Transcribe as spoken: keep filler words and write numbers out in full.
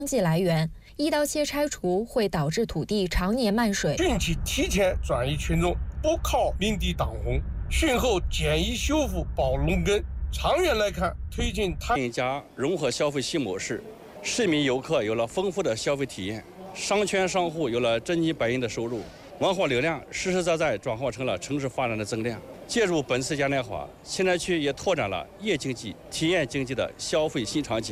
济来源。一刀切拆除会导致土地常年漫水。 汛期提前转移群众，不靠林地挡洪，汛后减移修复保农耕。长远来看，推进碳更加融合消费新模式，市民游客有了丰富的消费体验，商圈商户有了真金白银的收入，文化流量实实在在转化成了城市发展的增量。借助本次嘉年华，青山区也拓展了夜经济、体验经济的消费新场景。